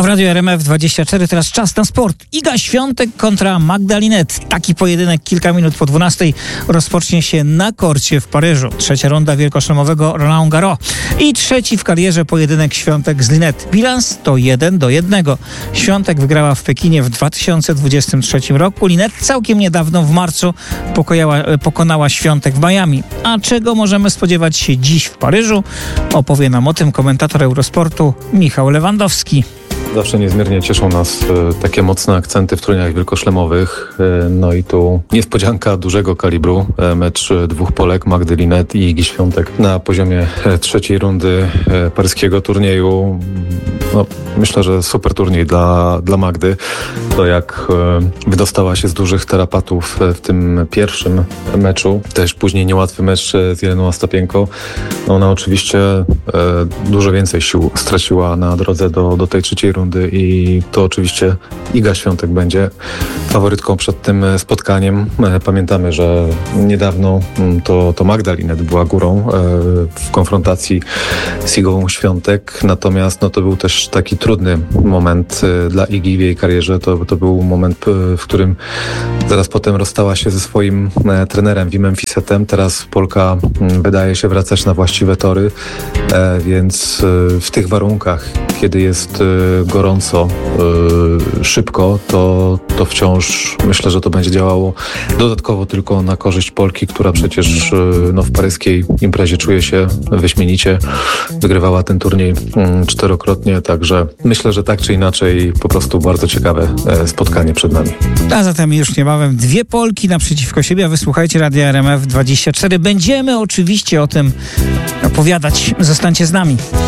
Radiu RMF24, teraz czas na sport. Iga Świątek kontra Magda Linette. Taki pojedynek kilka minut po 12 rozpocznie się na korcie w Paryżu. Trzecia runda wielkoszlemowego Roland Garros. I trzeci w karierze pojedynek Świątek z Linette. Bilans to 1-1. Świątek wygrała w Pekinie w 2023 roku. Linette całkiem niedawno w marcu pokonała Świątek w Miami. A czego możemy spodziewać się dziś w Paryżu? Opowie nam o tym komentator Eurosportu Michał Lewandowski. Zawsze niezmiernie cieszą nas takie mocne akcenty w turniejach wielkoszlemowych. No i tu niespodzianka dużego kalibru. Mecz dwóch Polek, Magdy Linette i Igi Świątek na poziomie trzeciej rundy paryskiego turnieju. No, myślę, że super turniej dla Magdy. To jak wydostała się z dużych tarapatów w tym pierwszym meczu. Też później niełatwy mecz z Jeleną Ostapienką. No, ona oczywiście dużo więcej sił straciła na drodze do tej trzeciej rundy i to oczywiście Iga Świątek będzie faworytką przed tym spotkaniem. Pamiętamy, że niedawno to Magda Linette była górą w konfrontacji z Igą Świątek, natomiast to był też taki trudny moment dla Igi w jej karierze. To był moment, w którym zaraz potem rozstała się ze swoim trenerem Wimem Fisetem. Teraz Polka wydaje się wracać na właściwe tory, więc w tych warunkach, kiedy jest gorąco, szybko, to wciąż myślę, że to będzie działało dodatkowo tylko na korzyść Polki, która przecież w paryskiej imprezie czuje się wyśmienicie. Wygrywała ten turniej 4-krotnie, także myślę, że tak czy inaczej po prostu bardzo ciekawe spotkanie przed nami. A zatem już niebawem dwie Polki naprzeciwko siebie, a wysłuchajcie Radia RMF24. Będziemy oczywiście o tym opowiadać. Zostańcie z nami.